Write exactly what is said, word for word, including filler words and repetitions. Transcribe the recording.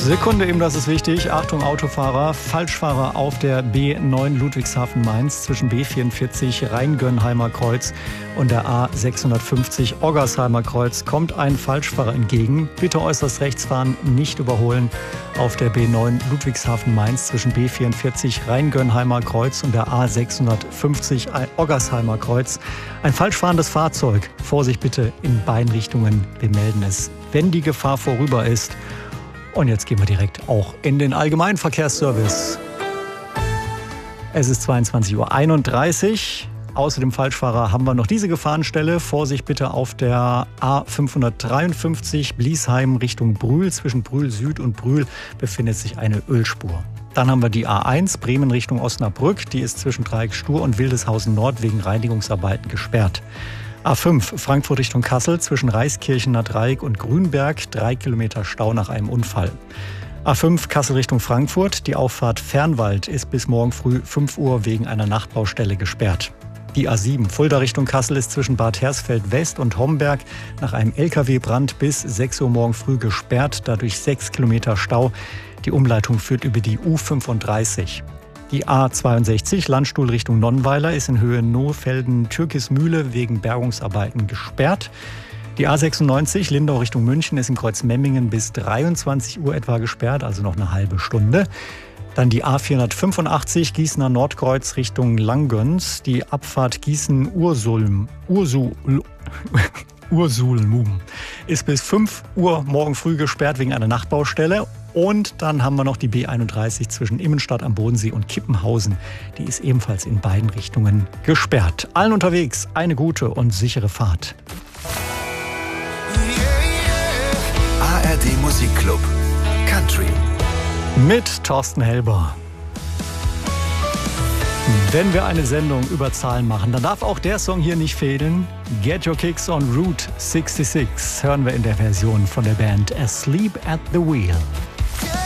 Sekunde eben, das ist wichtig. Achtung Autofahrer, Falschfahrer auf der B neun Ludwigshafen-Mainz zwischen B vierundvierzig Rheingönheimer Kreuz und der A sechshundertfünfzig Oggersheimer Kreuz kommt ein Falschfahrer entgegen. Bitte äußerst rechts fahren, nicht überholen. Auf der B neun Ludwigshafen-Mainz zwischen B vierundvierzig Rheingönheimer Kreuz und der A sechshundertfünfzig Oggersheimer Kreuz. Ein falsch fahrendes Fahrzeug. Vorsicht bitte in beiden Richtungen. Wir melden es, wenn die Gefahr vorüber ist. Und jetzt gehen wir direkt auch in den Allgemeinverkehrsservice. Es ist zweiundzwanzig Uhr einunddreißig. Außer dem Falschfahrer haben wir noch diese Gefahrenstelle. Vorsicht bitte auf der A fünfhundertdreiundfünfzig Bliesheim Richtung Brühl. Zwischen Brühl Süd und Brühl befindet sich eine Ölspur. Dann haben wir die A eins Bremen Richtung Osnabrück. Die ist zwischen Dreieck Stur und Wildeshausen Nord wegen Reinigungsarbeiten gesperrt. A fünf Frankfurt Richtung Kassel zwischen Reiskirchener Dreieck und Grünberg. Drei Kilometer Stau nach einem Unfall. A fünf Kassel Richtung Frankfurt. Die Auffahrt Fernwald ist bis morgen früh fünf Uhr wegen einer Nachtbaustelle gesperrt. Die A sieben Fulda Richtung Kassel ist zwischen Bad Hersfeld West und Homberg nach einem L K W-Brand bis sechs Uhr morgen früh gesperrt. Dadurch sechs Kilometer Stau. Die Umleitung führt über die U fünfunddreißig. Die A zweiundsechzig Landstuhl Richtung Nonnweiler ist in Höhe Nohfelden-Türkismühle wegen Bergungsarbeiten gesperrt. Die A sechsundneunzig Lindau Richtung München ist in Kreuzmemmingen bis dreiundzwanzig Uhr etwa gesperrt, also noch eine halbe Stunde. Dann die A vierhundertfünfundachtzig Gießener Nordkreuz Richtung Langgöns. Die Abfahrt Gießen-Ursulm Ursul, Ursulmum ist bis fünf Uhr morgen früh gesperrt wegen einer Nachtbaustelle. Und dann haben wir noch die B einunddreißig zwischen Immenstadt am Bodensee und Kippenhausen. Die ist ebenfalls in beiden Richtungen gesperrt. Allen unterwegs eine gute und sichere Fahrt. A R D Musikclub Country mit Thorsten Helber. Wenn wir eine Sendung über Zahlen machen, dann darf auch der Song hier nicht fehlen. Get Your Kicks on Route sechsundsechzig hören wir in der Version von der Band Asleep at the Wheel.